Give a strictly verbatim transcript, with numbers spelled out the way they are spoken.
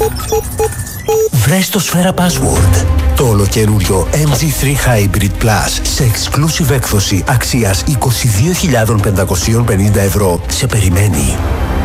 Βρες το Σφαίρα Password. Το ολοκαίριο εμ τζι θρι Hybrid Plus σε exclusive έκδοση αξίας είκοσι δύο χιλιάδες πεντακόσια πενήντα ευρώ σε περιμένει.